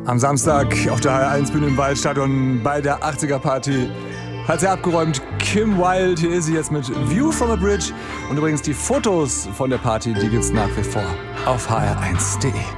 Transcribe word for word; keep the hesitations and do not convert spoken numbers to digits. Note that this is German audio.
Am Samstag auf der H R eins Bühne im Waldstadion bei der achtziger-Party hat sie abgeräumt. Kim Wilde, hier ist sie jetzt mit View from a Bridge. Und übrigens die Fotos von der Party, die gibt's nach wie vor auf h r eins punkt d e.